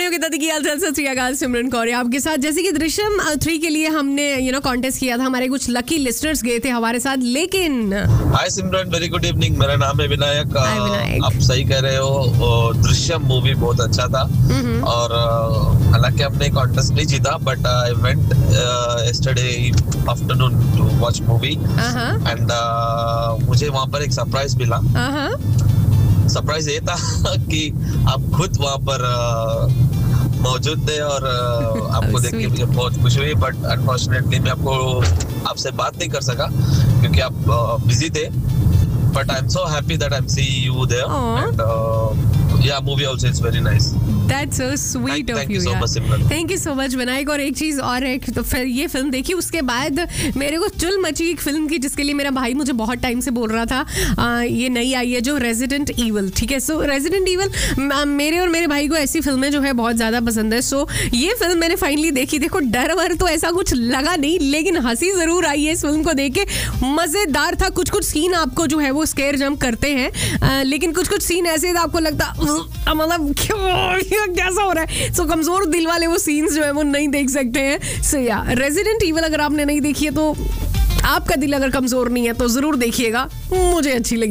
योगिता की हाल चाल, सत श्री अकाल। सिमरन कौर आपके साथ। जैसे कि दृश्यम 3 के लिए हमने कॉन्टेस्ट किया था, हमारे कुछ लकी लिस्टनर्स गए थे हमारे साथ, लेकिन हाय सिमरन, वेरी गुड इवनिंग। मेरा नाम है विनायक। आप सही कह रहे हो, दृश्यम मूवी बहुत अच्छा था और हालांकि हमने कॉन्टेस्ट नहीं जीता, but I went yesterday afternoon to watch movie and मुझे वहाँ पर एक सरप्राइज मिला। सरप्राइज ये था कि आप खुद वहाँ पर मौजूद थे और आपको देख के मुझे बहुत खुशी हुई, बट अनफॉर्चुनेटली मैं आपसे बात नहीं कर सका क्योंकि आप बिजी थे। But I'm so happy that I'm seeing you there. And yeah, movie also is very nice. That's so sweet of you. Thank you so much, Simran. Thank you so much, Vinayak. और एक चीज और है, तो फिर ये film देखी, उसके बाद मेरे को चुल मची एक फिल्म की जिसके लिए मेरा भाई मुझे बहुत टाइम से बोल रहा था। ये नई आई है जो रेजिडेंट ईवल, ठीक है। सो रेजिडेंट ईवल मेरे और मेरे भाई को ऐसी फिल्में जो है बहुत ज्यादा पसंद है। सो ये फिल्म मैंने फाइनली देखी। देखो, डर वर तो ऐसा कुछ लगा नहीं, लेकिन हंसी जरूर आई है इस फिल्म को देख के। मजेदार था। कुछ कुछ सीन आपको जो है वो स्केयर जंप करते हैं, लेकिन कुछ कुछ सीन ऐसे था आपको लगता मतलब क्यों कैसा हो रहा है। सो कमजोर दिल वाले वो सीन्स जो है वो नहीं देख सकते हैं। सो या रेजिडेंट ईवल अगर आपने नहीं देखी है तो आपका दिल अगर कमजोर नहीं है तो जरूर देखिएगा, मुझे अच्छी लगी।